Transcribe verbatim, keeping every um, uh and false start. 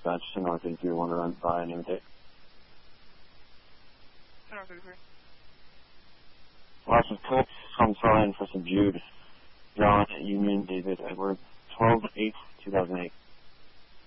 dispatch to North eighty-three, one to run by name and date. North eighty-three. Lots of text from Solid for some Jude. John, Union, David, Edward, twelve eight two thousand eight.